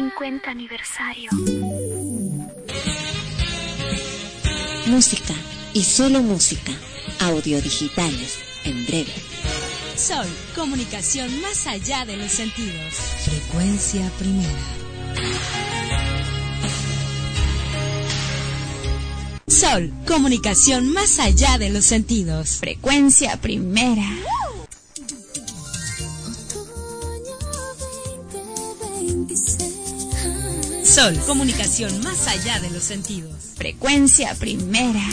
50 aniversario. Música y solo música. Audiodigitales, en breve. Sol, comunicación más allá de los sentidos. Frecuencia primera. Sol, comunicación más allá de los sentidos. Frecuencia primera. Sol, comunicación más allá de los sentidos. Frecuencia primera.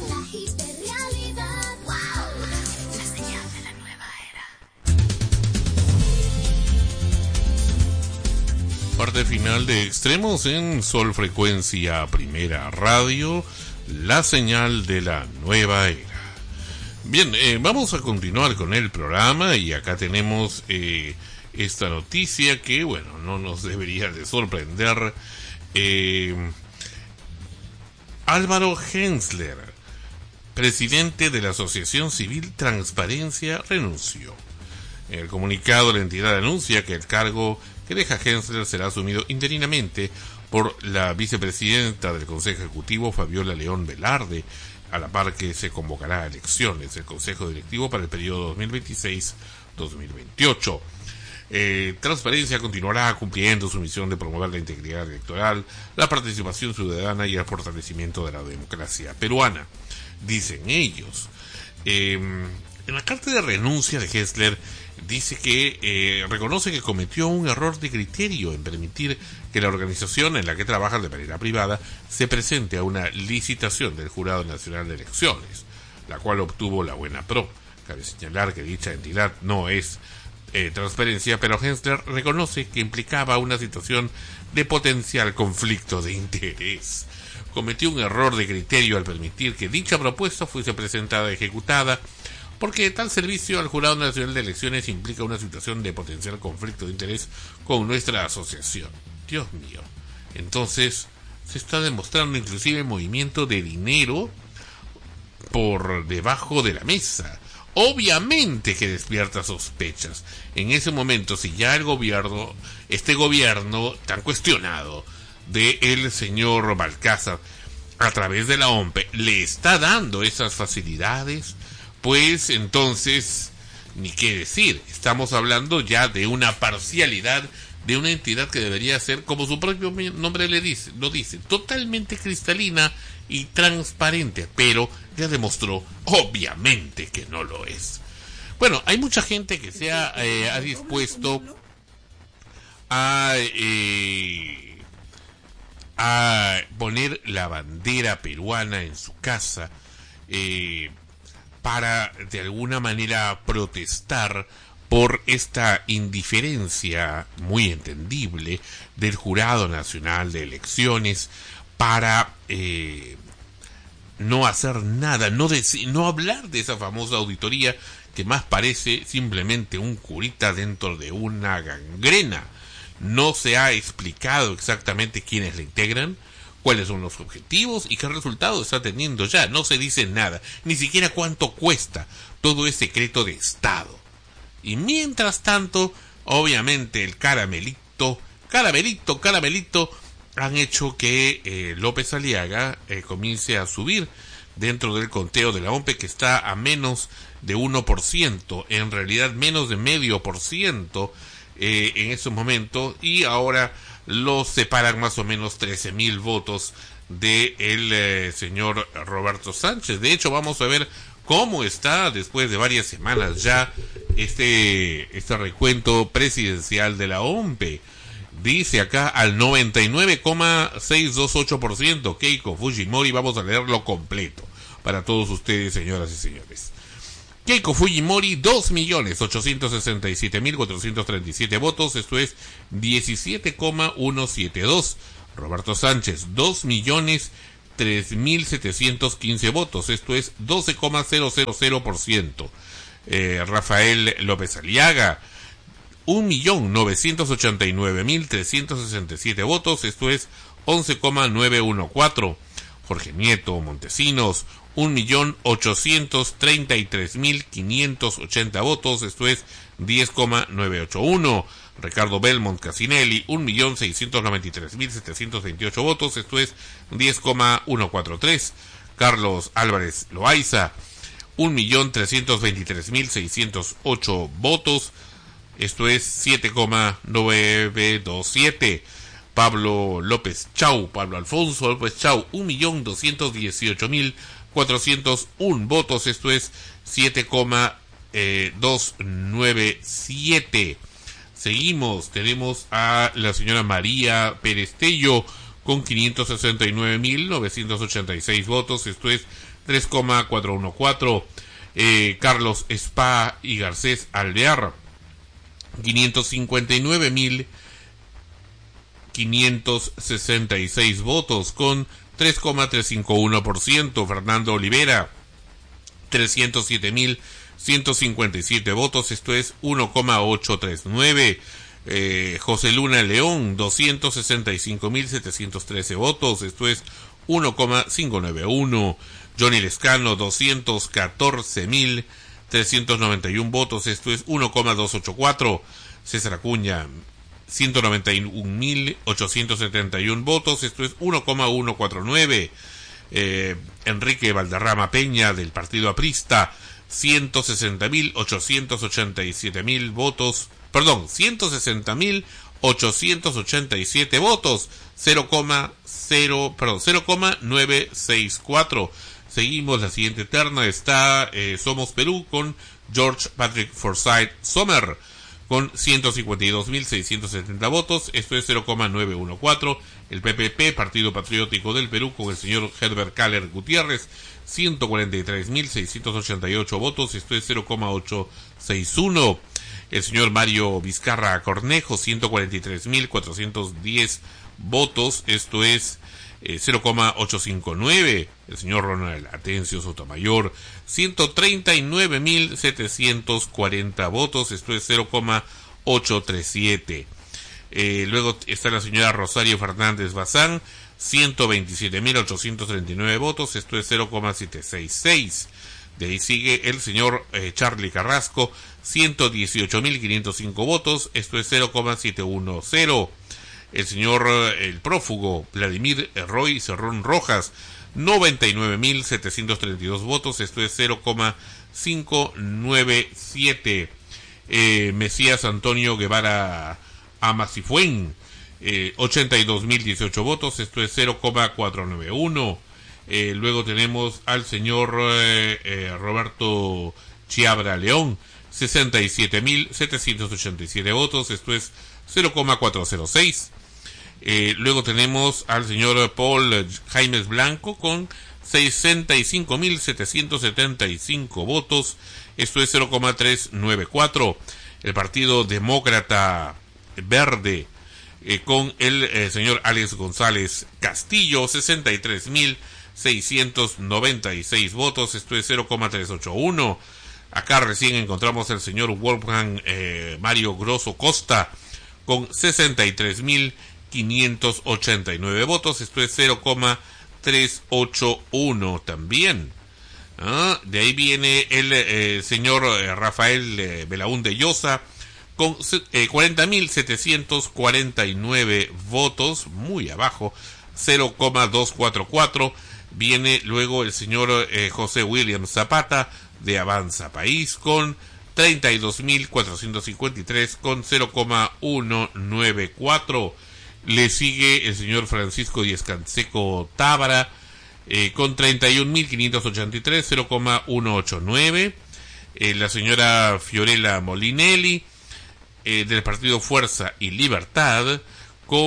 Parte final de Extremos en Sol Frecuencia Primera Radio, la señal de la nueva era. Bien, vamos a continuar con el programa y acá tenemos esta noticia que, bueno, no nos debería de sorprender. Álvaro Hensler, presidente de la Asociación Civil Transparencia, renunció. En el comunicado, la entidad anuncia que el cargo que deja Hensler será asumido interinamente por la vicepresidenta del Consejo Ejecutivo, Fabiola León Velarde, a la par que se convocará a elecciones del Consejo Directivo para el periodo 2026-2028. Transparencia continuará cumpliendo su misión de promover la integridad electoral, la participación ciudadana y el fortalecimiento de la democracia peruana, dicen ellos. En la carta de renuncia de Hensler dice que reconoce que cometió un error de criterio en permitir que la organización en la que trabaja de manera privada se presente a una licitación del Jurado Nacional de Elecciones, la cual obtuvo la buena pro. Cabe señalar que dicha entidad no es transparencia, pero Hensler reconoce que implicaba una situación de potencial conflicto de interés. Cometió un error de criterio al permitir que dicha propuesta fuese presentada y ejecutada, porque tal servicio al Jurado Nacional de Elecciones implica una situación de potencial conflicto de interés con nuestra asociación. Dios mío. Entonces, se está demostrando inclusive movimiento de dinero por debajo de la mesa. Obviamente que despierta sospechas. En ese momento, si ya este gobierno tan cuestionado de el señor Balcázar, a través de la OMPE, le está dando esas facilidades, pues entonces, ni qué decir, estamos hablando ya de una parcialidad de una entidad que debería ser, como su propio nombre lo dice, totalmente cristalina y transparente, pero ya demostró obviamente que no lo es. Bueno, hay mucha gente que se ha dispuesto a poner la bandera peruana en su casa, para de alguna manera protestar por esta indiferencia muy entendible del Jurado Nacional de Elecciones para no hacer nada, no hablar de esa famosa auditoría que más parece simplemente un curita dentro de una gangrena. No se ha explicado exactamente quiénes la integran, cuáles son los objetivos y qué resultados está teniendo ya. No se dice nada, ni siquiera cuánto cuesta. Todo es secreto de Estado. Y mientras tanto, obviamente el caramelito, han hecho que López Aliaga comience a subir dentro del conteo de la OMPE, que está a menos de 1%, en realidad menos de 0,5% en ese momento, y ahora los separan más o menos 13,000 votos del señor Roberto Sánchez. De hecho, vamos a ver cómo está después de varias semanas ya este recuento presidencial de la OMPE. Dice acá al 99,628% Keiko Fujimori. Vamos a leerlo completo para todos ustedes, señoras y señores. Keiko Fujimori, 2.867.437 votos, esto es 17,172. Roberto Sánchez, 2.003.715 votos, esto es 12,000%. Rafael López Aliaga, 1.989.367 votos, esto es 11,914. Jorge Nieto Montesinos, 1.833.580 votos, esto es 10,981. Ricardo Belmont Casinelli, 1.693.728 votos, esto es 10,143. Carlos Álvarez Loaiza, 1.323.608 votos, esto es 7,927. Pablo Alfonso López Chau, 1.218.401 votos, esto es 7,297. Seguimos, tenemos a la señora María Perestello con 569.986 votos, esto es 3,414. Carlos Spa y Garcés Alvear, 559.566 votos con 3,351%. Fernando Olivera, 307.157 votos, esto es 1,839. José Luna León, 265.713 votos, esto es 1,591. Johnny Lescano, 214.391 votos, esto es 1,284. César Acuña, 191.871 votos, esto es 1,149. Enrique Valderrama Peña, del Partido Aprista, 160.887 votos, 160.887 votos, 0,964. Seguimos la siguiente terna, está Somos Perú con George Patrick Forsyth Sommer con 152.670 votos, esto es 0,914. El PPP, Partido Patriótico del Perú, con el señor Herbert Caller Gutiérrez, 143.688 votos, esto es 0,861. El señor Mario Vizcarra Cornejo, 143.410 votos, esto es 0,859. El señor Ronald Atencio Sotomayor, 139.740 votos, esto es 0,837. Luego está la señora Rosario Fernández Bazán, 127.839 votos, esto es 0,766. De ahí sigue el señor Charlie Carrasco, 118.505 votos, esto es 0,710. El señor, el prófugo Vladimir Roy Cerrón Rojas, 99.732 votos, esto es 0,597. Mesías Antonio Guevara Amacifuen, 82.018 votos, esto es 0,491. Luego tenemos al señor Roberto Chiabra León, 67.787 votos, esto es 0,406. Luego tenemos al señor Paul Jaimes Blanco con 65.775 votos, esto es 0,394. El Partido Demócrata Verde con el señor Alex González Castillo, 63.696 votos, esto es 0,381. Acá recién encontramos al señor Wolfgang Mario Grosso Costa con 63.589 votos, esto es 0,381 también. De ahí viene el señor Rafael Belaúnde Llosa con 40.749 votos, muy abajo, 0,244. Viene luego el señor José William Zapata de Avanza País con 32.453 con 0,194. Le sigue el señor Francisco Díaz Canseco Tábara con 31.583, 0,189. La señora Fiorella Molinelli del Partido Fuerza y Libertad con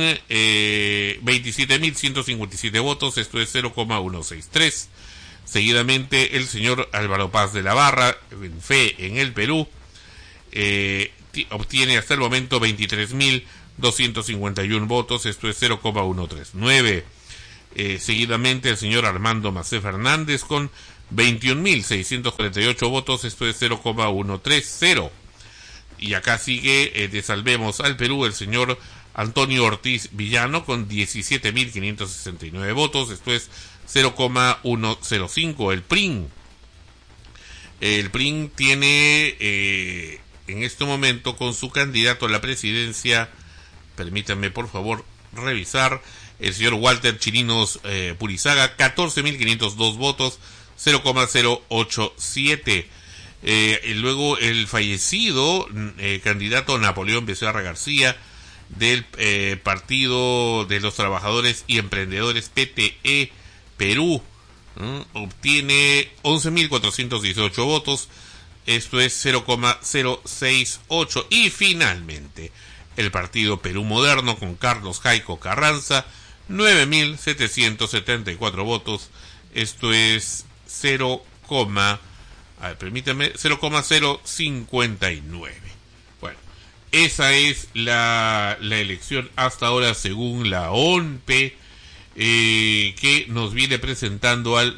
27.157 votos, esto es 0,163. Seguidamente el señor Álvaro Paz de la Barra, en Fe en el Perú, obtiene hasta el momento 23.251 votos, esto es 0,139. Seguidamente el señor Armando Macé Fernández con 21.648 votos, esto es 0,130. Y acá sigue de Salvemos al Perú el señor Antonio Ortiz Villano con 17.569 votos, esto es 0,105. El PRIN tiene en este momento con su candidato a la presidencia, permítanme por favor revisar, el señor Walter Chirinos Purizaga, 14.502 votos, 0,087. Y luego el fallecido candidato Napoleón Becerra García del Partido de los Trabajadores y Emprendedores PTE Perú, obtiene 11.418 votos, esto es 0,068. Y finalmente el Partido Perú Moderno con Carlos Jaico Carranza, 9.774 votos, esto es 0,059. Bueno, esa es la elección hasta ahora según la ONPE, que nos viene presentando al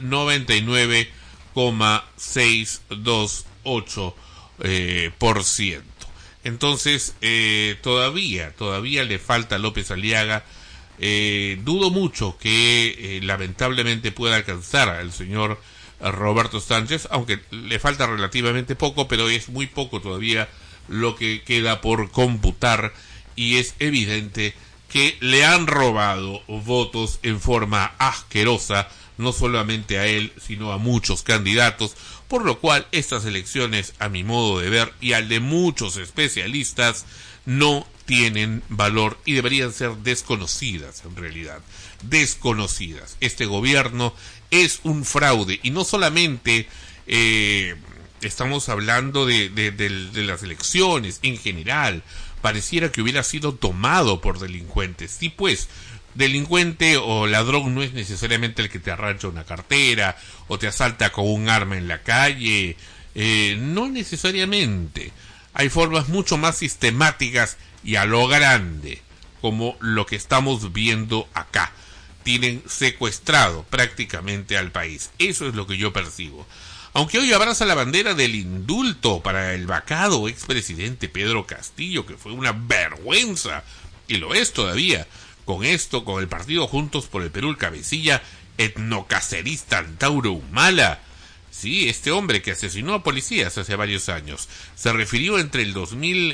99,628%. Entonces, todavía le falta a López Aliaga. Dudo mucho que lamentablemente pueda alcanzar al señor Roberto Sánchez, aunque le falta relativamente poco, pero es muy poco todavía lo que queda por computar, y es evidente que le han robado votos en forma asquerosa, no solamente a él, sino a muchos candidatos, por lo cual estas elecciones, a mi modo de ver y al de muchos especialistas, no tienen valor y deberían ser desconocidas, en realidad, desconocidas. Este gobierno es un fraude, y no solamente estamos hablando de las elecciones en general. Pareciera que hubiera sido tomado por delincuentes. Sí, pues, delincuente o ladrón no es necesariamente el que te arrancha una cartera o te asalta con un arma en la calle, no necesariamente. Hay formas mucho más sistemáticas y a lo grande, como lo que estamos viendo acá. Tienen secuestrado prácticamente al país. Eso es lo que yo percibo. Aunque hoy abraza la bandera del indulto para el vacado expresidente Pedro Castillo, que fue una vergüenza, y lo es todavía, con esto, con el partido Juntos por el Perú, el cabecilla etnocacerista Antauro Humala. Sí, este hombre que asesinó a policías hace varios años, se refirió entre el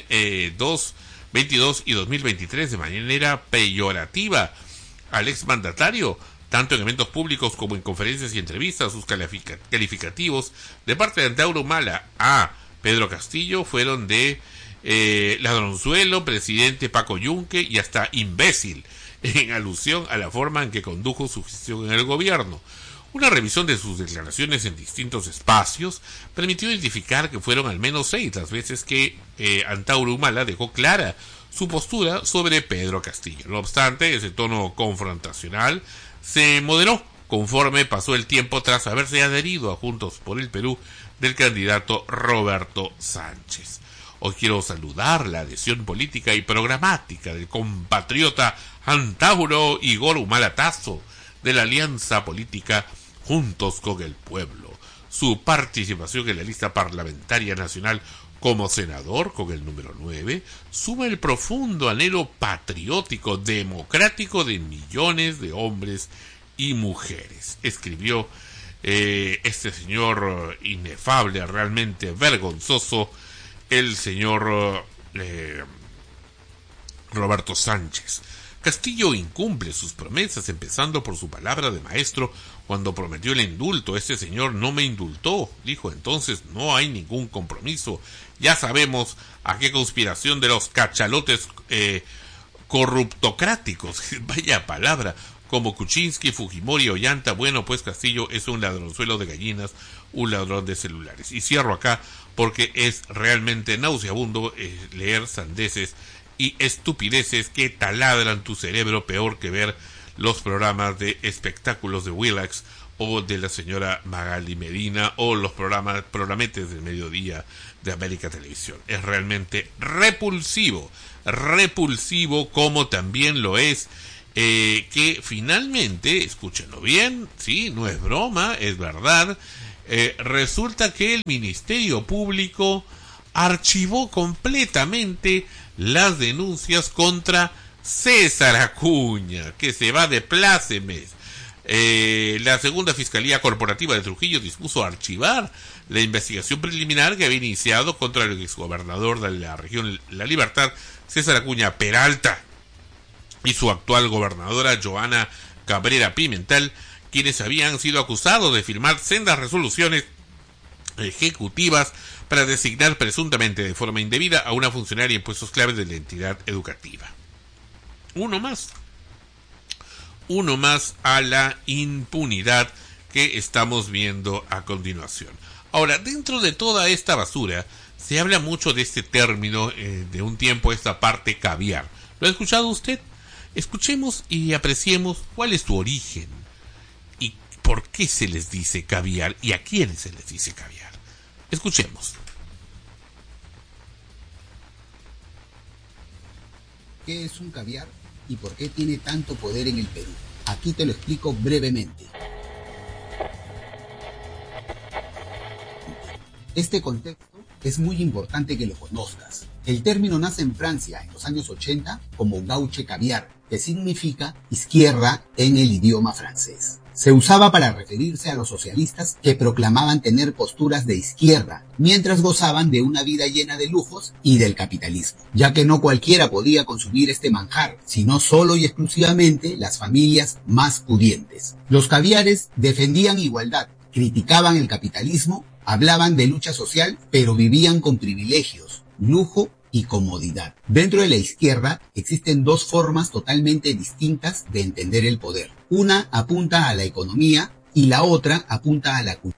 2022 y 2023 de manera peyorativa al exmandatario, tanto en eventos públicos como en conferencias y entrevistas. Sus calificativos de parte de Antauro Humala a Pedro Castillo fueron de ladronzuelo, presidente Paco Yunque y hasta imbécil, en alusión a la forma en que condujo su gestión en el gobierno. Una revisión de sus declaraciones en distintos espacios permitió identificar que fueron al menos 6 las veces que Antauro Humala dejó clara su postura sobre Pedro Castillo. No obstante, ese tono confrontacional se moderó conforme pasó el tiempo tras haberse adherido a Juntos por el Perú del candidato Roberto Sánchez. Hoy quiero saludar la adhesión política y programática del compatriota Antauro Igor Humala Tasso de la alianza política Juntos con el Pueblo. Su participación en la lista parlamentaria nacional como senador con el número 9 suma el profundo anhelo patriótico democrático de millones de hombres y mujeres. Escribió este señor inefable, realmente vergonzoso, el señor Roberto Sánchez. Castillo incumple sus promesas, empezando por su palabra de maestro cuando prometió el indulto. Este señor no me indultó, dijo. Entonces no hay ningún compromiso. Ya sabemos a qué conspiración de los cachalotes corruptocráticos, vaya palabra, como Kuczynski, Fujimori, Ollanta. Bueno, pues Castillo es un ladronzuelo de gallinas, un ladrón de celulares. Y cierro acá porque es realmente nauseabundo leer sandeces y estupideces que taladran tu cerebro, peor que ver los programas de espectáculos de Willax o de la señora Magali Medina o los programetes del mediodía de América Televisión. Es realmente repulsivo como también lo es que finalmente, escúchenlo bien, sí, no es broma, es verdad, resulta que el Ministerio Público archivó completamente las denuncias contra César Acuña, que se va de plácemes. La segunda Fiscalía Corporativa de Trujillo dispuso archivar la investigación preliminar que había iniciado contra el exgobernador de la región La Libertad, César Acuña Peralta, y su actual gobernadora Joana Cabrera Pimentel, quienes habían sido acusados de firmar sendas resoluciones ejecutivas para designar presuntamente de forma indebida a una funcionaria en puestos claves de la entidad educativa. Uno más a la impunidad que estamos viendo a continuación. Ahora, dentro de toda esta basura, se habla mucho de este término, de un tiempo esta parte caviar. ¿Lo ha escuchado usted? Escuchemos y apreciemos cuál es su origen y por qué se les dice caviar y a quiénes se les dice caviar. Escuchemos. ¿Qué es un caviar y por qué tiene tanto poder en el Perú? Aquí te lo explico brevemente. Este contexto es muy importante que lo conozcas. El término nace en Francia en los años 80 como gauche caviar, que significa izquierda en el idioma francés. Se usaba para referirse a los socialistas que proclamaban tener posturas de izquierda, mientras gozaban de una vida llena de lujos y del capitalismo, ya que no cualquiera podía consumir este manjar, sino solo y exclusivamente las familias más pudientes. Los caviares defendían igualdad, criticaban el capitalismo, hablaban de lucha social, pero vivían con privilegios, lujo y comodidad. Dentro de la izquierda existen dos formas totalmente distintas de entender el poder. Una apunta a la economía y la otra apunta a la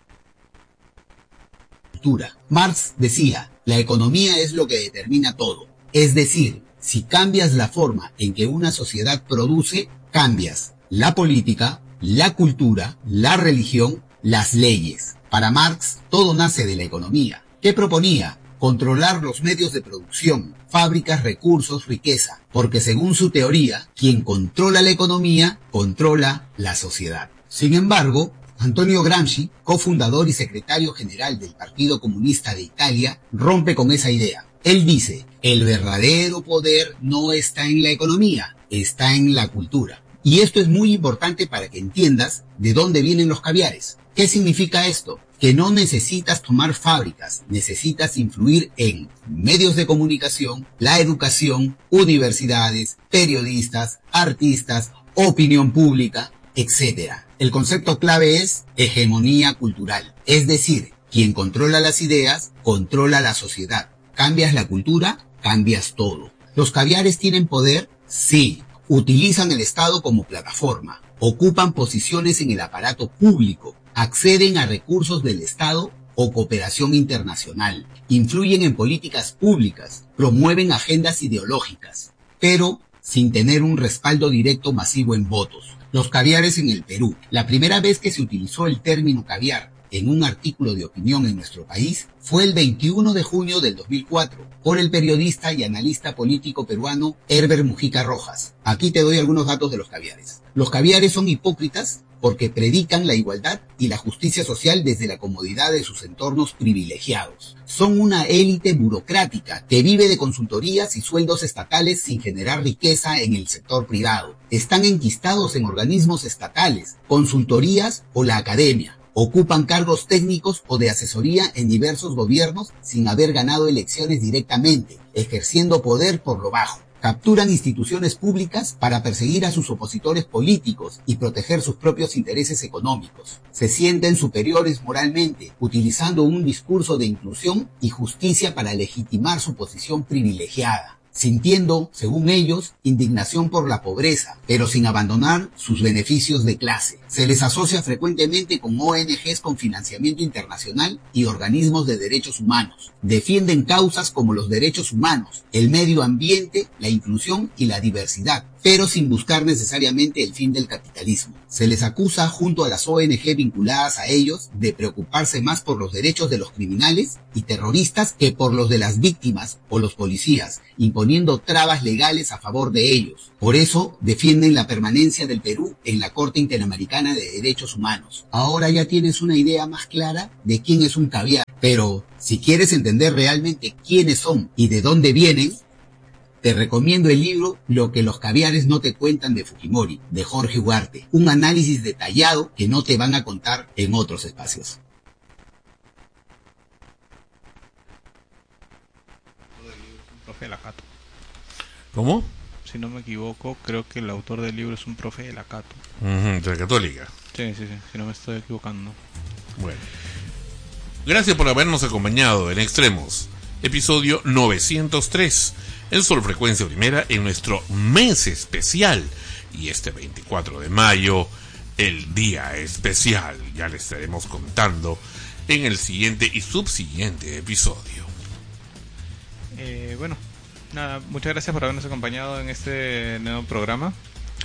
cultura. Marx decía, la economía es lo que determina todo. Es decir, si cambias la forma en que una sociedad produce, cambias la política, la cultura, la religión, las leyes. Para Marx, todo nace de la economía. ¿Qué proponía? Controlar los medios de producción, fábricas, recursos, riqueza, porque según su teoría, quien controla la economía, controla la sociedad. Sin embargo, Antonio Gramsci, cofundador y secretario general del Partido Comunista de Italia, rompe con esa idea. Él dice, el verdadero poder no está en la economía, está en la cultura. Y esto es muy importante para que entiendas de dónde vienen los caviares. ¿Qué significa esto? Que no necesitas tomar fábricas, necesitas influir en medios de comunicación, la educación, universidades, periodistas, artistas, opinión pública, etc. El concepto clave es hegemonía cultural, es decir, quien controla las ideas, controla la sociedad. Cambias la cultura, cambias todo. ¿Los caviares tienen poder? Sí. Utilizan el Estado como plataforma, ocupan posiciones en el aparato público, acceden a recursos del Estado o cooperación internacional, influyen en políticas públicas, promueven agendas ideológicas, pero sin tener un respaldo directo masivo en votos. Los caviares en el Perú. La primera vez que se utilizó el término caviar en un artículo de opinión en nuestro país fue el 21 de junio del 2004 por el periodista y analista político peruano Herbert Mujica Rojas. Aquí te doy algunos datos de los caviares. Los caviares son hipócritas porque predican la igualdad y la justicia social desde la comodidad de sus entornos privilegiados. Son una élite burocrática que vive de consultorías y sueldos estatales sin generar riqueza en el sector privado. Están enquistados en organismos estatales, consultorías o la academia. Ocupan cargos técnicos o de asesoría en diversos gobiernos sin haber ganado elecciones directamente, ejerciendo poder por lo bajo. Capturan instituciones públicas para perseguir a sus opositores políticos y proteger sus propios intereses económicos. Se sienten superiores moralmente, utilizando un discurso de inclusión y justicia para legitimar su posición privilegiada, sintiendo, según ellos, indignación por la pobreza, pero sin abandonar sus beneficios de clase. Se les asocia frecuentemente con ONGs con financiamiento internacional y organismos de derechos humanos. Defienden causas como los derechos humanos, el medio ambiente, la inclusión y la diversidad, pero sin buscar necesariamente el fin del capitalismo. Se les acusa, junto a las ONG vinculadas a ellos, de preocuparse más por los derechos de los criminales y terroristas que por los de las víctimas o los policías, imponiendo trabas legales a favor de ellos. Por eso defienden la permanencia del Perú en la Corte Interamericana de Derechos Humanos. Ahora ya tienes una idea más clara de quién es un caviar, pero si quieres entender realmente quiénes son y de dónde vienen, Te recomiendo el libro Lo que los caviares no te cuentan de Fujimori, de Jorge Ugarte. Un análisis detallado que no te van a contar en otros espacios. Profe de la Cato. ¿Cómo? Si no me equivoco, creo que el autor del libro es un profe de la Cato. De la Católica. Sí, si no me estoy equivocando. Bueno. Gracias por habernos acompañado en Extremos, episodio 903, en Sol Frecuencia Primera, en nuestro mes especial. Y este 24 de mayo, el día especial. Ya les estaremos contando en el siguiente y subsiguiente episodio. Bueno, nada, muchas gracias por habernos acompañado en este nuevo programa.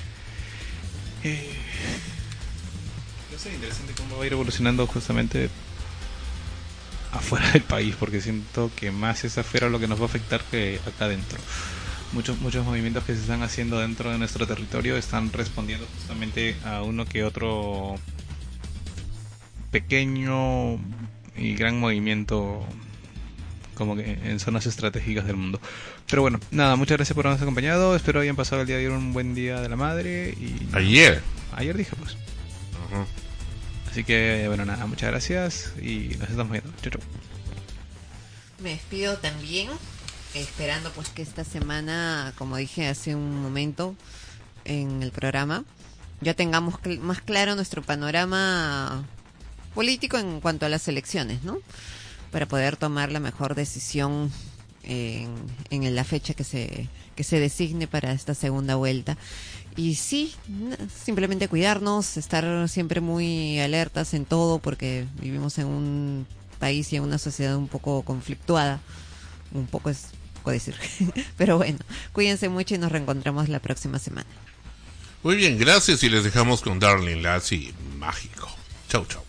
Va a ser interesante cómo va a ir evolucionando justamente afuera del país, porque siento que más es afuera lo que nos va a afectar que acá adentro. Muchos movimientos que se están haciendo dentro de nuestro territorio están respondiendo justamente a uno que otro pequeño y gran movimiento como que en zonas estratégicas del mundo. Pero bueno, nada, muchas gracias por habernos acompañado. Espero hayan pasado el día de ayer un buen día de la madre. Y Ayer dije pues. Así que bueno, nada, muchas gracias y nos estamos viendo. Chau, chau. Me despido también, esperando pues que esta semana, como dije hace un momento en el programa, ya tengamos más claro nuestro panorama político en cuanto a las elecciones, ¿no? Para poder tomar la mejor decisión en la fecha que se designe para esta segunda vuelta. Y sí, simplemente cuidarnos, estar siempre muy alertas en todo, porque vivimos en un país y en una sociedad un poco conflictuada. Un poco es poco decir. Pero bueno, cuídense mucho y nos reencontramos la próxima semana. Muy bien, gracias y les dejamos con Darling Lassie Mágico. Chau, chau.